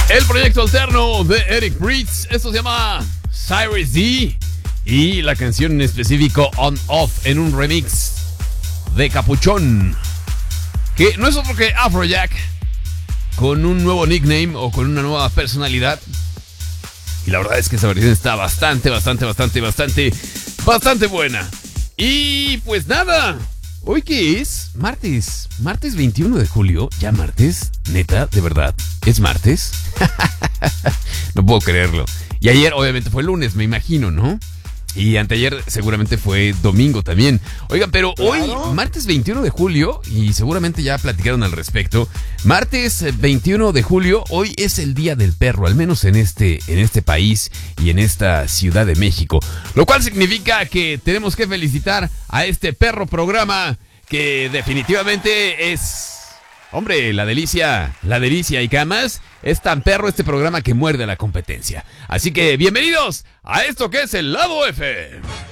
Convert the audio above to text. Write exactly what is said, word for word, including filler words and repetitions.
El proyecto alterno de Eric Prydz. Esto se llama Cyrus D. Y la canción en específico On Off, en un remix de Capuchón, que no es otro que Afrojack, con un nuevo nickname o con una nueva personalidad. Y la verdad es que esa versión está bastante, bastante, bastante, bastante, bastante buena. Y pues nada, ¿hoy qué es? Martes, martes veintiuno de julio. ¿Ya martes? ¿Neta? ¿De verdad? ¿Es martes? No puedo creerlo. Y ayer obviamente fue lunes, me imagino, ¿no? Y anteayer seguramente fue domingo también. Oigan, pero hoy, martes veintiuno de julio, y seguramente ya platicaron al respecto, martes veintiuno de julio, hoy es el Día del Perro, al menos en este, en este país y en esta Ciudad de México. Lo cual significa que tenemos que felicitar a este perro programa que definitivamente es... Hombre, la delicia, la delicia y camas, es tan perro este programa que muerde la competencia. Así que bienvenidos a esto que es el Lado F.